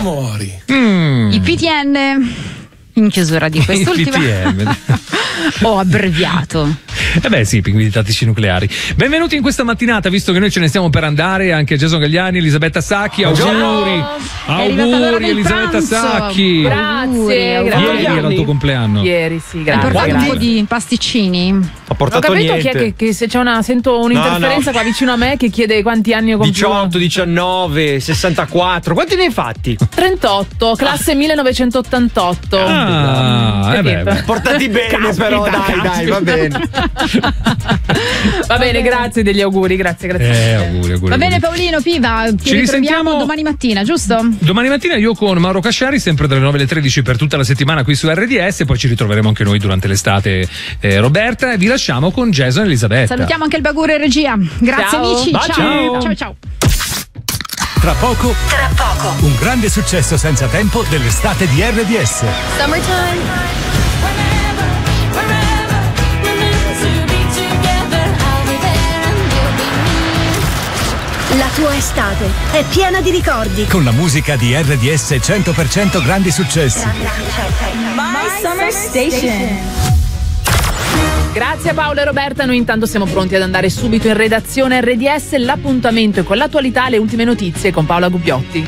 muori. I PTN in chiusura di quest'ultima ho abbreviato. Sì, pinguini tattici nucleari. Benvenuti in questa mattinata, visto che noi ce ne stiamo per andare, anche Jason Gagliani, Elisabetta Sacchi, auguri Elisabetta Sacchi. Grazie. Ieri era il tuo compleanno. Ieri, sì, grazie. Hai portato un po' di pasticcini? Ho portato capito niente. Chi è che se c'è sento un'interferenza qua vicino a me che chiede quanti anni ho compiuto. 18, 19, 64. Quanti ne hai fatti? 38, classe 1988. Portati bene. Però dai, va bene. Va bene, grazie degli auguri, grazie. Auguri. Va bene Paolino, Piva, ci ritroviamo domani mattina, giusto? Domani mattina io con Mauro Casciari, sempre dalle 9 alle 13 per tutta la settimana qui su RDS, poi ci ritroveremo anche noi durante l'estate, Roberta, e vi lasciamo con Jason e Elisabetta. Salutiamo anche il Bagure in regia. Grazie Ciao. amici, ciao. Tra poco, un grande successo senza tempo dell'estate di RDS. Summertime. La tua estate è piena di ricordi. Con la musica di RDS 100% grandi successi. My Summer Station. Grazie a Paolo e Roberta, noi intanto siamo pronti ad andare subito in redazione RDS. L'appuntamento è con l'attualità e le ultime notizie con Paola Gubbiotti.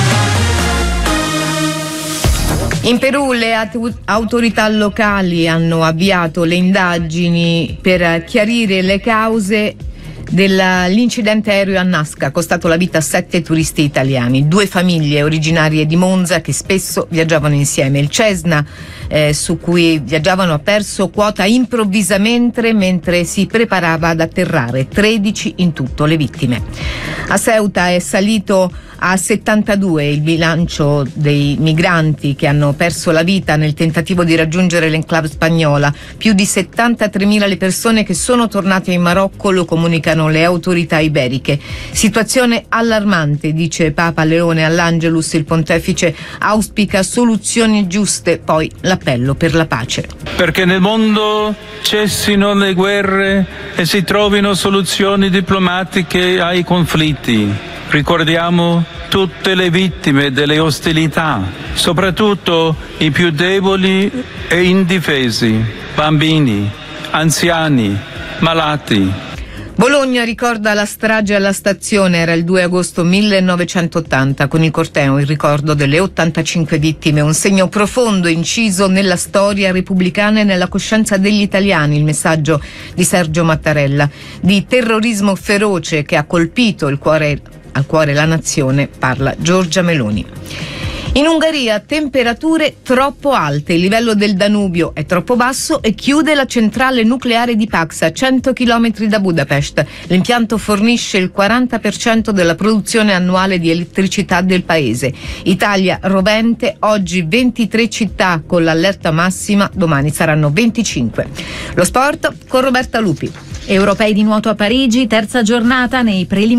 In Perù le autorità locali hanno avviato le indagini per chiarire le cause dell'incidente aereo a Nasca, costato la vita a 7 turisti italiani, 2 famiglie originarie di Monza che spesso viaggiavano insieme. Il Cessna su cui viaggiavano ha perso quota improvvisamente mentre si preparava ad atterrare, 13 in tutto le vittime. A Ceuta è salito a 72 il bilancio dei migranti che hanno perso la vita nel tentativo di raggiungere l'enclave spagnola. Più di 73.000 le persone che sono tornate in Marocco, lo comunicano le autorità iberiche. Situazione allarmante, dice Papa Leone all'Angelus. Il pontefice auspica soluzioni giuste, poi l'appello per la pace. Perché nel mondo cessino le guerre e si trovino soluzioni diplomatiche ai conflitti. Ricordiamo tutte le vittime delle ostilità, soprattutto i più deboli e indifesi, bambini, anziani, malati. Bologna ricorda la strage alla stazione, era il 2 agosto 1980, con il corteo in ricordo delle 85 vittime, un segno profondo inciso nella storia repubblicana e nella coscienza degli italiani, il messaggio di Sergio Mattarella. Di terrorismo feroce che ha colpito al cuore la nazione, parla Giorgia Meloni. In Ungheria temperature troppo alte, il livello del Danubio è troppo basso e chiude la centrale nucleare di Paxa, a 100 km da Budapest. L'impianto fornisce il 40% della produzione annuale di elettricità del paese. Italia rovente, oggi 23 città con l'allerta massima, domani saranno 25. Lo sport con Roberta Lupi. Europei di nuoto a Parigi, terza giornata nei preliminari.